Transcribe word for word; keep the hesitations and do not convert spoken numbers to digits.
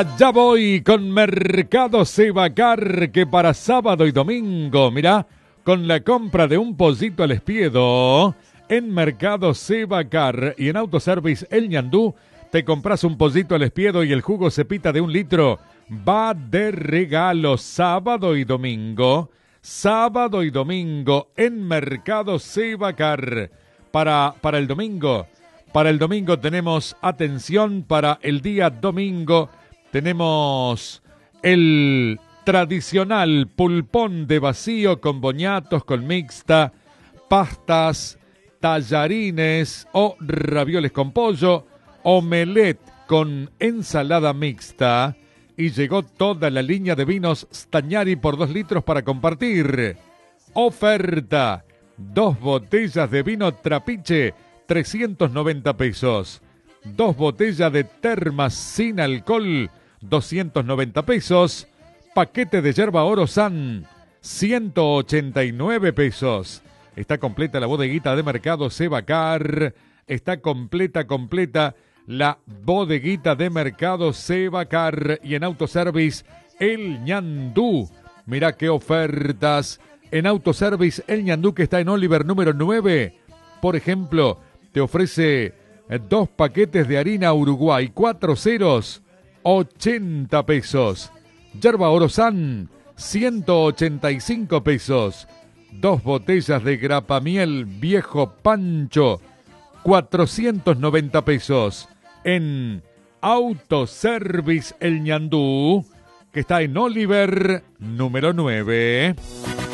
Ya voy con Mercado Sebacar, que para sábado y domingo, mirá, con la compra de un pollito al espiedo, en Mercado Sebacar y en Autoservice El Ñandú, te compras un pollito al espiedo y el jugo Cepita de un litro, va de regalo sábado y domingo, sábado y domingo en Mercado Sebacar. Para, para el domingo, para el domingo tenemos, atención, para el día domingo, tenemos el tradicional pulpón de vacío con boñatos, con mixta, pastas, tallarines o ravioles con pollo, omelette con ensalada mixta y llegó toda la línea de vinos Stagnari por dos litros para compartir. Oferta, dos botellas de vino Trapiche, trescientos noventa pesos. Dos botellas de termas sin alcohol, doscientos noventa pesos. Paquete de yerba Oro San, ciento ochenta y nueve pesos. Está completa la bodeguita de Mercado Sebacar. Está completa, completa la bodeguita de Mercado Sebacar. Y en Autoservice El Ñandú. Mirá qué ofertas. En Autoservice El Ñandú, que está en Oliver número nueve. Por ejemplo, te ofrece dos paquetes de harina Uruguay, cuatro ceros, ochenta pesos. Yerba Oro San, ciento ochenta y cinco pesos. Dos botellas de grapamiel Viejo Pancho, cuatrocientos noventa pesos. En Autoservice El Ñandú, que está en Oliver número nueve.